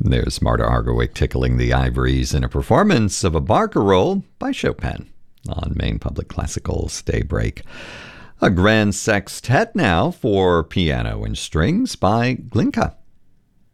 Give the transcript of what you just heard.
There's Marta Argerich tickling the ivories in a performance of a barcarolle by Chopin on Maine Public Classical's Daybreak. A grand sextet now for piano and strings by Glinka.